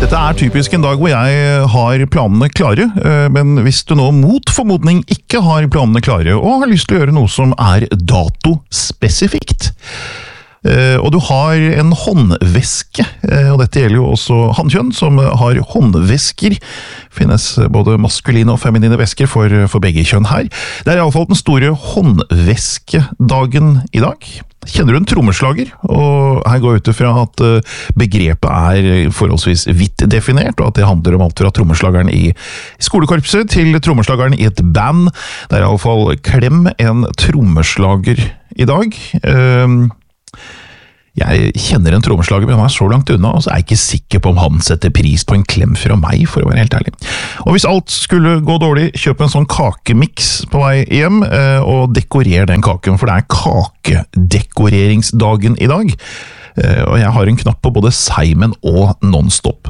Dette typisk en dag hvor jeg har planene klare, men hvis du nå mot formodning ikke har planene klare og har lyst til å gjøre noe som datospesifikt, og du har en håndveske, og dette gjelder jo også hannkjønn som har håndvesker, finnes både maskuline og feminine vesker for begge kjønn her. Det I alle fall den store håndveskedagen I dag. Kjenner du en trommeslager? Og her går jeg ut ifra at begrepet forholdsvis vidt definert, og at det handler om alt fra trommeslageren I skolekorpset til trommeslageren I et band. Det I alle fall klem en trommeslager I dag. Jeg kjenner en trommeslager, men han så langt unna, og så jeg ikke sikker på om han setter pris på en klem fra meg, for å være helt ærlig. Og hvis alt skulle gå dårlig, kjøp en sånn kakemix på vei hjem, og dekorer den kaken, for det kakedekoreringsdagen I dag. Og jeg har en knapp på både Simon og Nonstop.